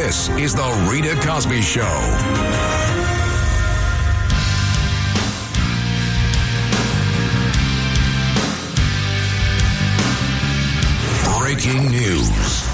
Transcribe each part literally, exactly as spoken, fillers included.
This is The Rita Cosby Show. Breaking news.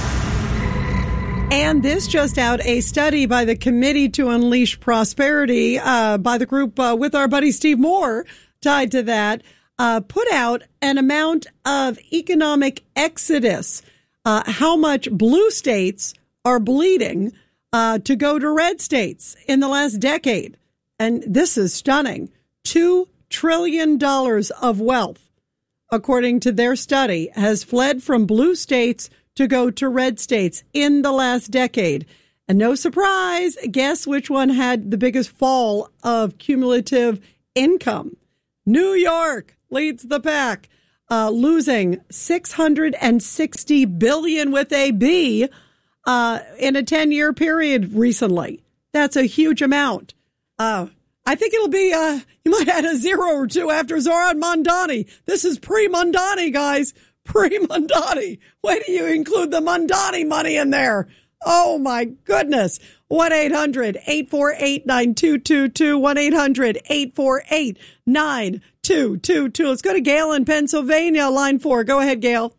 And this just out, a study by the Committee to Unleash Prosperity, uh, by the group uh, with our buddy Steve Moore tied to that, uh, put out an amount of economic exodus, uh, how much blue states are bleeding uh, to go to red states in the last decade. And this is stunning. Two trillion dollars of wealth, according to their study, has fled from blue states to go to red states in the last decade. And no surprise, guess which one had the biggest fall of cumulative income? New York leads the pack, uh, losing six hundred sixty billion dollars with a B uh, in a ten-year period recently. That's a huge amount. Uh, I think it'll be, uh, you might add a zero or two after Zoran Mondani. This is pre-Mondani, guys. Pre-Mondani. Wait till you include the Mondani money in there. Oh, my goodness. one eight hundred eight four eight nine two two two. one eight hundred eight four eight nine two two two. Let's go to Gail in Pennsylvania, line four. Go ahead, Gail.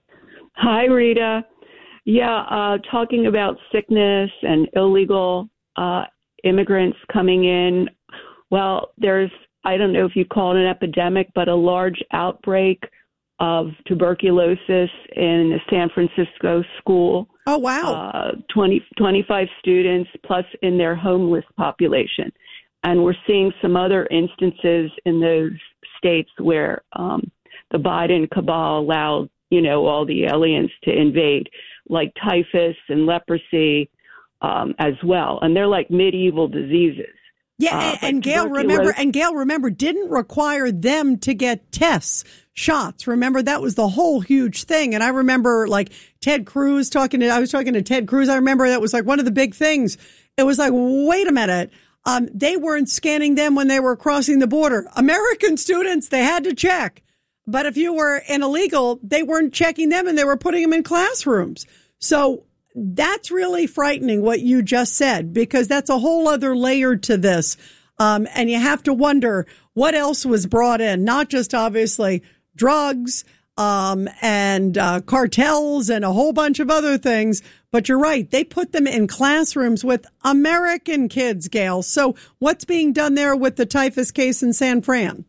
Hi, Rita. Yeah, uh, talking about sickness and illegal uh, immigrants coming in. Well, there's, I don't know if you call it an epidemic, but a large outbreak of tuberculosis in a San Francisco school. Oh, wow. Uh, twenty, twenty-five students plus in their homeless population. And we're seeing some other instances in those states where um, the Biden cabal allowed, you know, all the aliens to invade, like typhus and leprosy um, as well. And they're like medieval diseases. Yeah, uh, and, and Gail, remember, and Gail, remember, didn't require them to get tests, shots. Remember, that was the whole huge thing. And I remember, like, Ted Cruz talking to, I was talking to Ted Cruz. I remember that was like one of the big things. It was like, wait a minute. Um, they weren't scanning them when they were crossing the border. American students, they had to check. But if you were an illegal, they weren't checking them and they were putting them in classrooms. So that's really frightening what you just said, because that's a whole other layer to this. Um, and you have to wonder what else was brought in, not just obviously drugs um, and uh, cartels and a whole bunch of other things. But you're right. They put them in classrooms with American kids, Gail. So what's being done there with the typhus case in San Fran?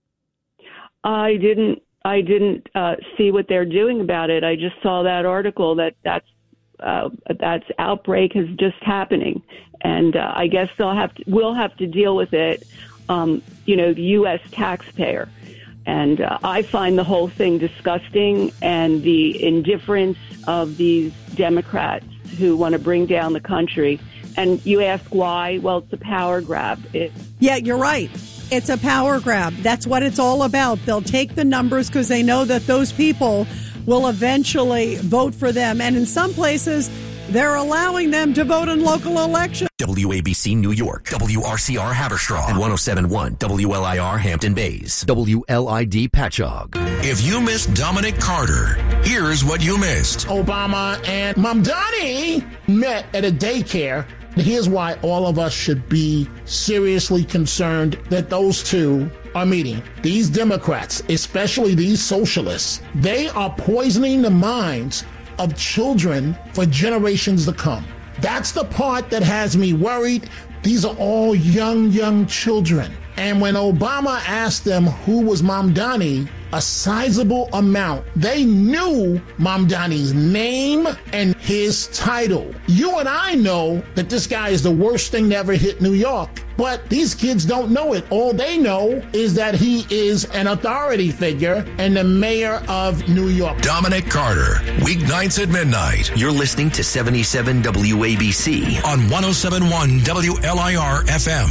I didn't I didn't uh, see what they're doing about it. I just saw that article that that's Uh, that outbreak is just happening, and uh, I guess they'll have to, we'll have to deal with it. Um, you know, the U S taxpayer, and uh, I find the whole thing disgusting, and the indifference of these Democrats who want to bring down the country. And you ask why? Well, it's a power grab. It- yeah, you're right. It's a power grab. That's what it's all about. They'll take the numbers because they know that those people will eventually vote for them. And in some places, they're allowing them to vote in local elections. W A B C New York, W R C R Haverstraw, and one oh seven point one W L I R Hampton Bays, W L I D Patchogue. If you missed Dominic Carter, here's what you missed. Obama and Mamdani met at a daycare. Here's why all of us should be seriously concerned that those two are meeting. These Democrats, especially these socialists, they are poisoning the minds of children for generations to come. That's the part that has me worried. These are all young, young children. And when Obama asked them who was Mamdani, a sizable amount, they knew Mamdani's name and his title. You and I know that this guy is the worst thing to ever hit New York. But these kids don't know it. All they know is that he is an authority figure and the mayor of New York. Dominic Carter, weeknights at midnight. You're listening to seventy-seven W A B C on one oh seven point one W L I R F M.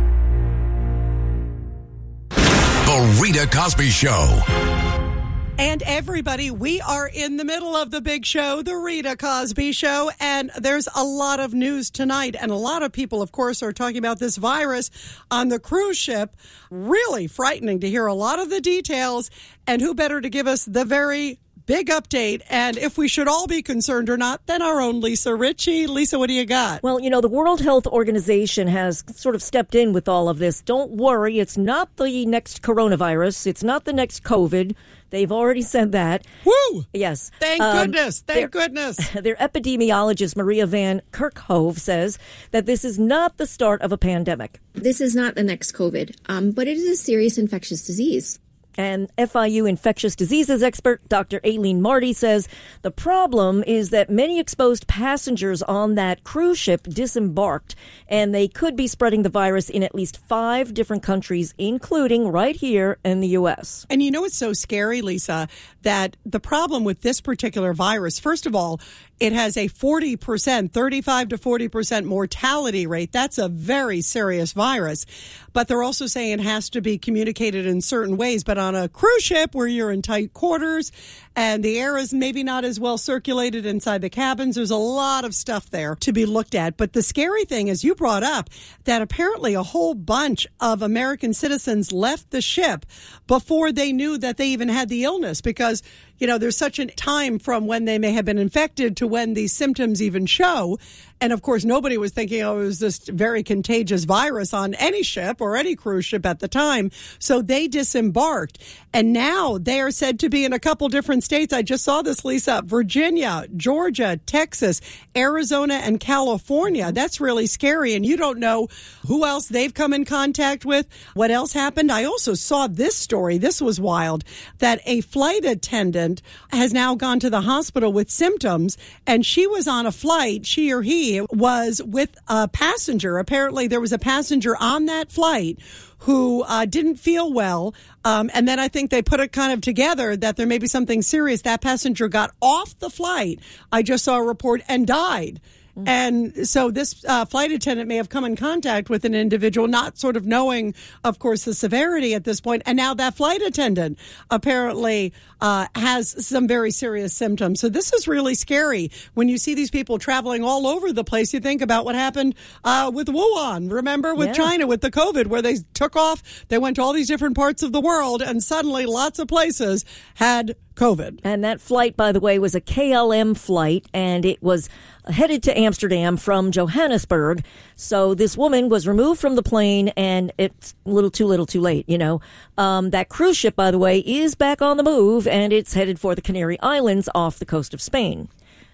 The Rita Cosby Show. And everybody, we are in the middle of the big show, the Rita Cosby Show, and there's a lot of news tonight, and a lot of people, of course, are talking about this virus on the cruise ship. Really frightening to hear a lot of the details, and who better to give us the very big update. And if we should all be concerned or not, then our own Lisa Ritchie. Lisa, what do you got? Well, you know, the World Health Organization has sort of stepped in with all of this. Don't worry, it's not the next coronavirus. It's not the next COVID. They've already said that. Woo! Yes. Thank um, goodness. Thank their, goodness. Their epidemiologist, Maria Van Kerkhove, says that this is not the start of a pandemic. This is not the next COVID, um, but it is a serious infectious disease. And F I U infectious diseases expert Doctor Aileen Marty says the problem is that many exposed passengers on that cruise ship disembarked, and they could be spreading the virus in at least five different countries, including right here in the U S. And you know what's so scary, Lisa, that the problem with this particular virus, first of all, it has a forty percent, thirty-five to forty percent mortality rate. That's a very serious virus. But they're also saying it has to be communicated in certain ways. But on a cruise ship where you're in tight quarters and the air is maybe not as well circulated inside the cabins, there's a lot of stuff there to be looked at. But the scary thing is you brought up that apparently a whole bunch of American citizens left the ship before they knew that they even had the illness, because you know, there's such a time from when they may have been infected to when these symptoms even show. And of course, nobody was thinking, oh, it was this very contagious virus on any ship or any cruise ship at the time. So they disembarked. And now they are said to be in a couple different states. I just saw this, Lisa. Virginia, Georgia, Texas, Arizona, and California. That's really scary. And you don't know who else they've come in contact with, what else happened. I also saw this story. This was wild, that a flight attendant has now gone to the hospital with symptoms, and she was on a flight, she or he was with a passenger. Apparently there was a passenger on that flight who uh, didn't feel well. Um, and then I think they put it kind of together that there may be something serious. That passenger got off the flight, I just saw a report, and died. And so this uh, flight attendant may have come in contact with an individual, not sort of knowing, of course, the severity at this point. And now that flight attendant apparently uh, has some very serious symptoms. So this is really scary. When you see these people traveling all over the place, you think about what happened uh, with Wuhan. Remember, with yeah. China, with the COVID, where they took off, they went to all these different parts of the world, and suddenly lots of places had COVID. And that flight, by the way, was a K L M flight, and it was headed to Amsterdam from Johannesburg. So this woman was removed from the plane, and it's a little too little too late, you know. Um, that cruise ship, by the way, is back on the move, and it's headed for the Canary Islands off the coast of Spain.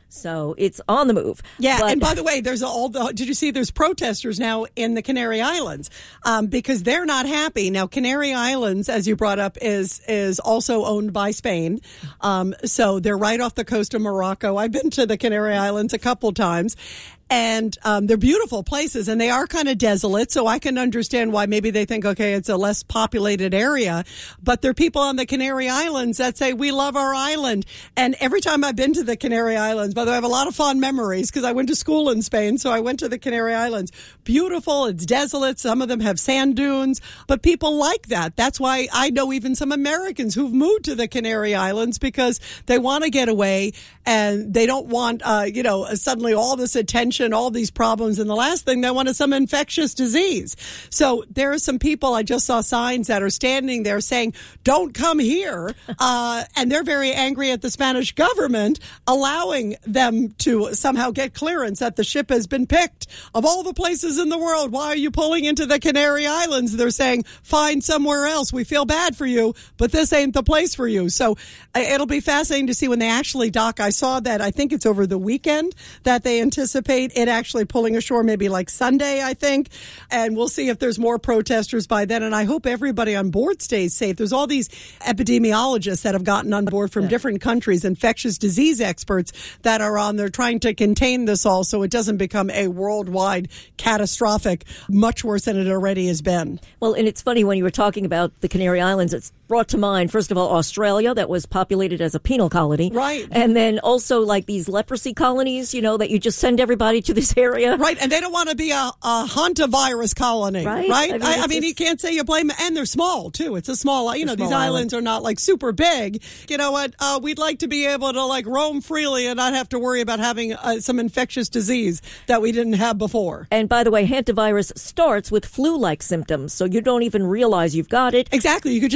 So it's on the move. Yeah, but, and by the way, there's all the, did you see there's protesters now in the Canary Islands um, because they're not happy. Now, Canary Islands, as you brought up, is is also owned by Spain. Um, so they're right off the coast of Morocco. I've been to the Canary Islands a couple times. And um, they're beautiful places, and they are kind of desolate, so I can understand why maybe they think, okay, it's a less populated area. But there are people on the Canary Islands that say, we love our island. And every time I've been to the Canary Islands, by the way, I have a lot of fond memories because I went to school in Spain, so I went to the Canary Islands. Beautiful, it's desolate, some of them have sand dunes, but people like that. That's why I know even some Americans who've moved to the Canary Islands because they want to get away, and they don't want, uh, you know, suddenly all this attention and all these problems, and the last thing they want is some infectious disease. So there are some people, I just saw signs that are standing there saying, don't come here, uh, and they're very angry at the Spanish government allowing them to somehow get clearance that the ship has been picked. Of all the places in the world, why are you pulling into the Canary Islands? They're saying, find somewhere else. We feel bad for you, but this ain't the place for you. So uh, it'll be fascinating to see when they actually dock. I saw that, I think it's over the weekend that they anticipate it actually pulling ashore, maybe like Sunday, I think. And we'll see if there's more protesters by then. And I hope everybody on board stays safe. There's all these epidemiologists that have gotten on board from different countries, infectious disease experts that are on there trying to contain this all so it doesn't become a worldwide catastrophic, much worse than it already has been. Well, and it's funny when you were talking about the Canary Islands, it's brought to mind, first of all, Australia, that was populated as a penal colony. Right. And then also like these leprosy colonies, you know, that you just send everybody to this area. Right. And they don't want to be a, a hantavirus colony. Right. Right. I mean, I, I mean you can't say you blame them. And they're small, too. It's a small, you know, these island. islands are not like super big. You know what? Uh, we'd like to be able to like roam freely and not have to worry about having uh, some infectious disease that we didn't have before. And by the way, hantavirus starts with flu-like symptoms. So you don't even realize you've got it. Exactly. You could just think you have a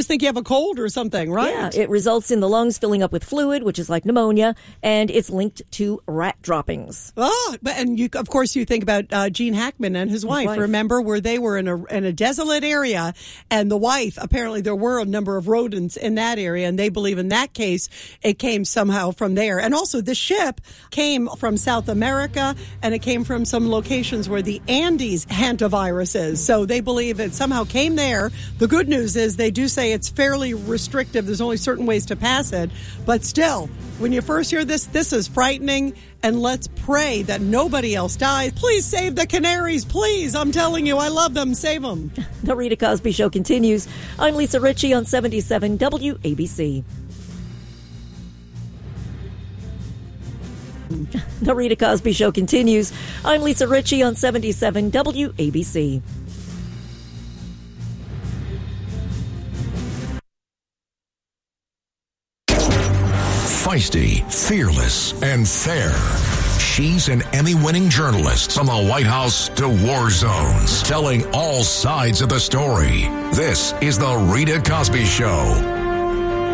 cold or something, right? Yeah, it results in the lungs filling up with fluid, which is like pneumonia, and it's linked to rat droppings. Oh, but and you, of course, you think about uh, Gene Hackman and his, his wife, wife. Remember, where they were in a in a desolate area, and the wife, apparently there were a number of rodents in that area, and they believe in that case it came somehow from there. And also, the ship came from South America, and it came from some locations where the Andes hantavirus is. So they believe it somehow came there. The good news is they do say it's fairly restrictive. There's only certain ways to pass it. But still, when you first hear this, this is frightening. And let's pray that nobody else dies. Please save the canaries, please. I'm telling you, I love them. Save them. The Rita Cosby Show continues. I'm Lisa Ritchie on seventy-seven W A B C. The Rita Cosby Show continues. I'm Lisa Ritchie on seventy-seven W A B C. Feisty, fearless, and fair. She's an Emmy-winning journalist from the White House to war zones, telling all sides of the story. This is The Rita Cosby Show.